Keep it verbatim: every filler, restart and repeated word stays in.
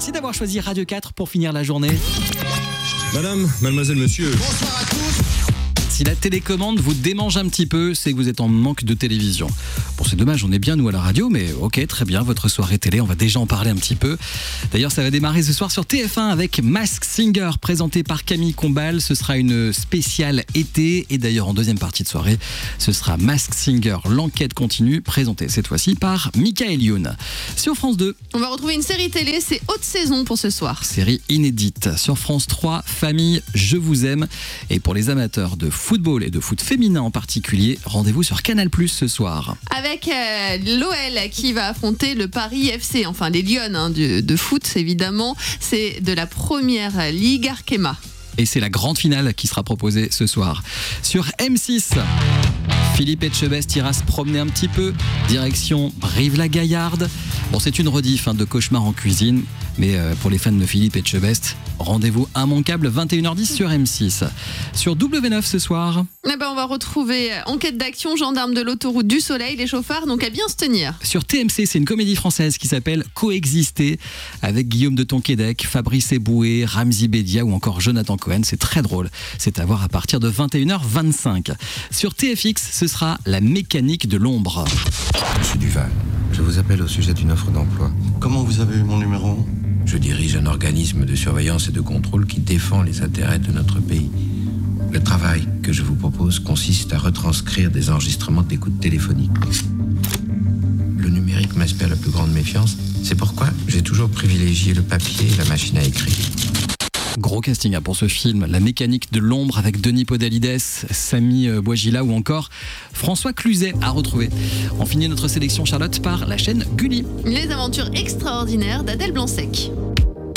Merci d'avoir choisi Radio quatre pour finir la journée. Madame, mademoiselle, monsieur. Bonsoir à tous. Si la télécommande vous démange un petit peu, c'est que vous êtes en manque de télévision. Bon, c'est dommage, on est bien nous à la radio, mais ok, très bien, votre soirée télé, on va déjà en parler un petit peu. D'ailleurs, ça va démarrer ce soir sur T F un avec Masked Singer, présenté par Camille Combal. Ce sera une spéciale été, et d'ailleurs en deuxième partie de soirée, ce sera Masked Singer, l'enquête continue, présentée cette fois-ci par Michael Youn. Sur France deux, on va retrouver une série télé, c'est Haute Saison pour ce soir. Série inédite. Sur France trois, Famille, je vous aime. Et pour les amateurs de football et de foot féminin en particulier, rendez-vous sur Canal plus ce soir. Avec euh, l'O L qui va affronter le Paris F C, enfin les Lyonnes hein, de, de foot évidemment. C'est de la première Ligue Arkema. Et c'est la grande finale qui sera proposée ce soir. Sur M six, Philippe Etchebest ira se promener un petit peu, direction Brive-la-Gaillarde. Bon, c'est une rediff hein, de Cauchemar en cuisine, mais euh, pour les fans de Philippe Etchebest, rendez-vous immanquable vingt et une heures dix sur M six. Sur W neuf ce soir, eh ben, on va retrouver Enquête d'action, gendarme de l'autoroute du Soleil, les chauffards, donc à bien se tenir. Sur T M C, c'est une comédie française qui s'appelle Coexister, avec Guillaume de Tonquédec, Fabrice Eboué, Ramzy Bedia ou encore Jonathan Cohen. C'est très drôle. C'est à voir à partir de vingt et une heures vingt-cinq. Sur T F X, ce sera La mécanique de l'ombre. Monsieur Duval, je vous appelle au sujet d'une offre d'emploi. Comment vous avez eu mon numéro ? Je dirige un organisme de surveillance et de contrôle qui défend les intérêts de notre pays. Le travail que je vous propose consiste à retranscrire des enregistrements d'écoute téléphonique. Le numérique m'inspire la plus grande méfiance. C'est pourquoi j'ai toujours privilégié le papier et la machine à écrire. Gros casting pour ce film, La mécanique de l'ombre avec Denis Podalides, Samy Bouajila ou encore François Cluzet à retrouver. On finit notre sélection Charlotte par la chaîne Gulli. Les aventures extraordinaires d'Adèle Blanc-Sec.